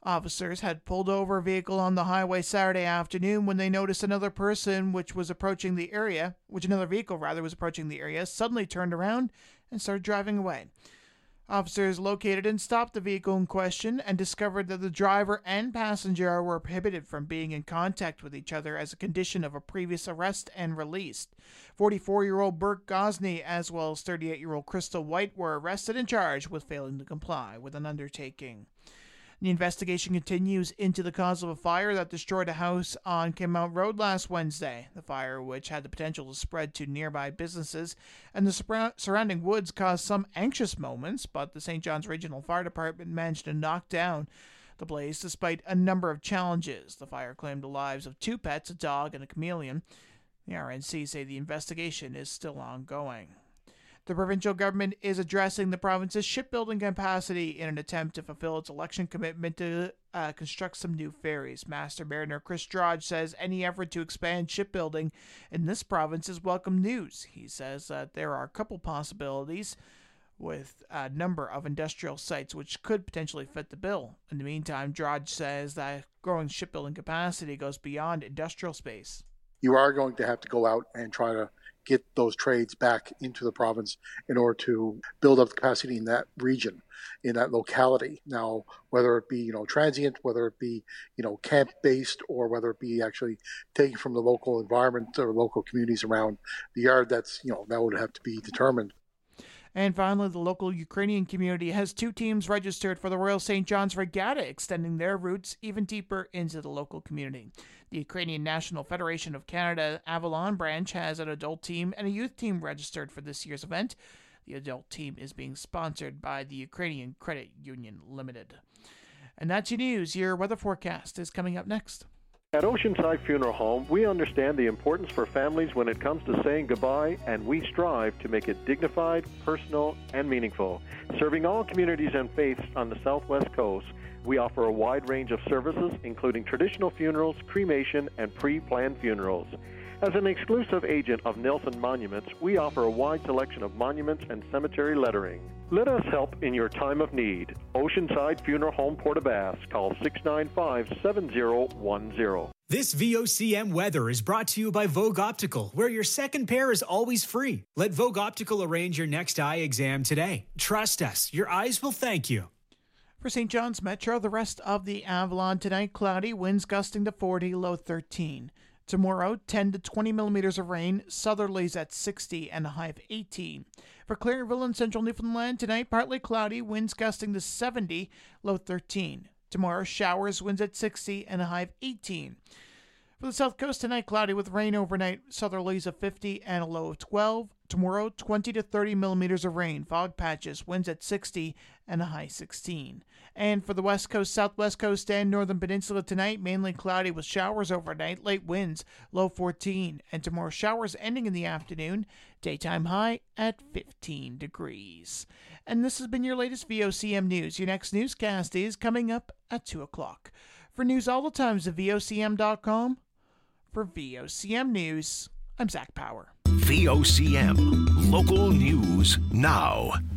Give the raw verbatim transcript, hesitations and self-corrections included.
Officers had pulled over a vehicle on the highway Saturday afternoon when they noticed another person which was approaching the area, which another vehicle rather was approaching the area, suddenly turned around and started driving away. Officers located and stopped the vehicle in question and discovered that the driver and passenger were prohibited from being in contact with each other as a condition of a previous arrest and released. forty-four-year-old Bert Gosney as well as thirty-eight-year-old Crystal White were arrested and charged with failing to comply with an undertaking. The investigation continues into the cause of a fire that destroyed a house on Kinmount Road last Wednesday. The fire, which had the potential to spread to nearby businesses and the surrounding woods, caused some anxious moments, but the Saint John's Regional Fire Department managed to knock down the blaze despite a number of challenges. The fire claimed the lives of two pets, a dog and a chameleon. The R N C say the investigation is still ongoing. The provincial government is addressing the province's shipbuilding capacity in an attempt to fulfill its election commitment to uh, construct some new ferries. Master Mariner Chris Drodge says any effort to expand shipbuilding in this province is welcome news. He says that there are a couple possibilities with a number of industrial sites which could potentially fit the bill. In the meantime, Drodge says that growing shipbuilding capacity goes beyond industrial space. You are going to have to go out and try to get those trades back into the province in order to build up the capacity in that region, in that locality. Now, whether it be, you know, transient, whether it be, you know, camp-based, or whether it be actually taken from the local environment or local communities around the yard, that's, you know, that would have to be determined. And finally, the local Ukrainian community has two teams registered for the Royal Saint John's Regatta, extending their roots even deeper into the local community. The Ukrainian National Federation of Canada Avalon branch has an adult team and a youth team registered for this year's event. The adult team is being sponsored by the Ukrainian Credit Union Limited. And that's your news. Your weather forecast is coming up next. At Oceanside Funeral Home, we understand the importance for families when it comes to saying goodbye, and we strive to make it dignified, personal, and meaningful. Serving all communities and faiths on the Southwest Coast, we offer a wide range of services, including traditional funerals, cremation, and pre-planned funerals. As an exclusive agent of Nelson Monuments, we offer a wide selection of monuments and cemetery lettering. Let us help in your time of need. Oceanside Funeral Home, Port-aux-Basques. Call six nine five, seven zero one zero. This V O C M weather is brought to you by Vogue Optical, where your second pair is always free. Let Vogue Optical arrange your next eye exam today. Trust us, your eyes will thank you. For Saint John's Metro, the rest of the Avalon tonight, cloudy, winds gusting to forty, low thirteen. Tomorrow, ten to twenty millimeters of rain, southerlies at sixty and a high of eighteen. For Claryville and central Newfoundland, tonight, partly cloudy, winds gusting to seventy, low thirteen. Tomorrow, showers, winds at sixty and a high of eighteen. For the South Coast, tonight, cloudy with rain overnight, southerlies of fifty and a low of twelve. Tomorrow, twenty to thirty millimeters of rain, fog patches, winds at sixty and a high sixteen. And for the West Coast, Southwest Coast, and Northern Peninsula tonight, mainly cloudy with showers overnight, late winds, low fourteen. And tomorrow, showers ending in the afternoon, daytime high at fifteen degrees. And this has been your latest V O C M News. Your next newscast is coming up at two o'clock. For news all the times at V O C M dot com, for V O C M News, I'm Zach Power. V O C M, local news now.